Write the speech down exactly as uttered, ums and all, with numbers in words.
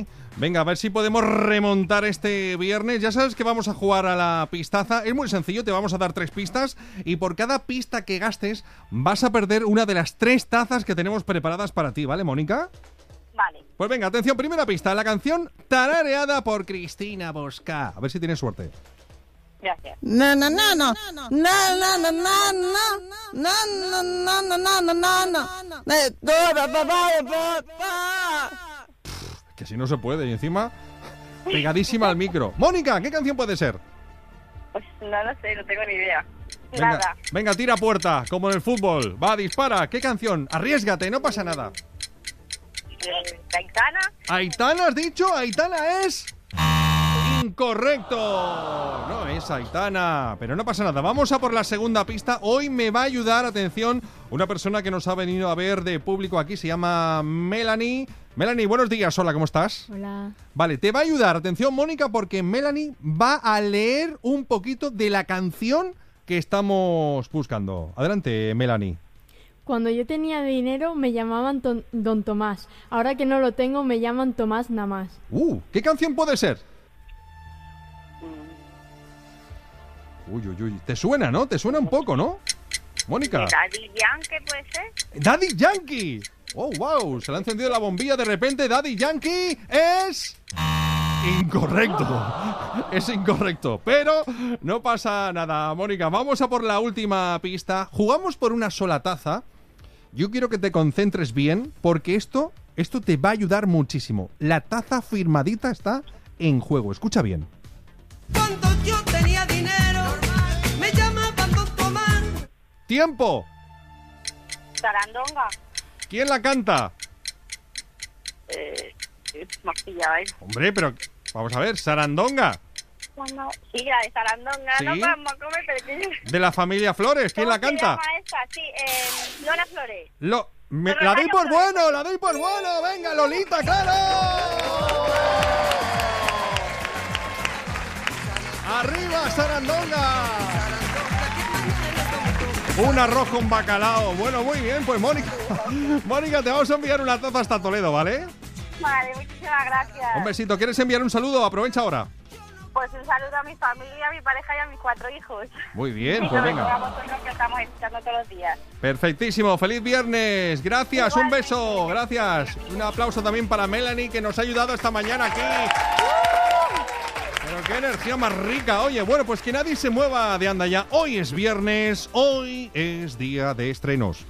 ¿eh? Venga, a ver si podemos remontar este viernes. Ya sabes que vamos a jugar a la pistaza. Es muy sencillo, te vamos a dar tres pistas y por cada pista que gastes vas a perder una de las tres tazas que tenemos preparadas para ti, ¿vale, Mónica? Vale. Pues venga, atención, primera pista. La canción tarareada por Cristina Bosca. A ver si tienes suerte. Gracias. Na na na na na na na na na na na na na na na Que si no se puede, y encima pegadísima al micro. Mónica, ¿qué canción puede ser? Pues no lo sé, no tengo ni idea. Venga, Nada. venga, tira puerta, como en el fútbol. Va, dispara. ¿Qué canción? Arriésgate, no pasa nada. Eh, Aitana. ¿Aitana has dicho? ¿Aitana es...? ¡Incorrecto! No es Aitana, pero no pasa nada. Vamos a por la segunda pista. Hoy me va a ayudar, atención, una persona que nos ha venido a ver de público aquí. Se llama Melanie. Melanie, buenos días. Hola, ¿cómo estás? Hola. Vale, te va a ayudar, atención, Mónica, porque Melanie va a leer un poquito de la canción que estamos buscando. Adelante, Melanie. Cuando yo tenía dinero me llamaban ton- Don Tomás. Ahora que no lo tengo me llaman Tomás nada más. Uh, ¿qué canción puede ser? Uy, uy, uy. ¿Te suena, no? ¿Te suena un poco, no? Mónica. Daddy Yankee, ¿puede ser? Daddy Yankee. Oh, wow. Se le ha encendido la bombilla de repente. Daddy Yankee es... incorrecto. Es incorrecto. Pero no pasa nada, Mónica. Vamos a por la última pista. Jugamos por una sola taza. Yo quiero que te concentres bien porque esto, esto te va a ayudar muchísimo. La taza firmadita está en juego. Escucha bien. Cuando yo tenía dinero, me llamaban Don Tomás. ¡Tiempo! Sarandonga. ¿Quién la canta? Eh, más pillado, ¿eh? Hombre, pero vamos a ver, Sarandonga. Cuando... Sí, la de Sarandonga. ¿Sí? No vamos a comer, pero que... De la familia Flores. ¿Quién la ¿Cómo se canta? llama esta? Sí, eh, Lola Flores. Lo, me- Pero la la doy por canta bueno, la doy por bueno. Venga, Lolita, claro. ¡Arriba, Sarandonga! Un arroz con bacalao. Bueno, muy bien, pues Mónica. Mónica, te vamos a enviar una taza hasta Toledo, ¿vale? Vale, muchísimas gracias. Un besito. ¿Quieres enviar un saludo? Aprovecha ahora. Pues un saludo a mi familia, a mi pareja y a mis cuatro hijos. Muy bien, Y pues sobre todo a venga. vosotros que estamos escuchando todos los días. Perfectísimo. Feliz viernes. Gracias, un beso. Gracias. Un aplauso también para Melanie, que nos ha ayudado esta mañana aquí. Pero qué energía más rica. Oye, bueno, pues que nadie se mueva de anda ya. Hoy es viernes, hoy es día de estrenos.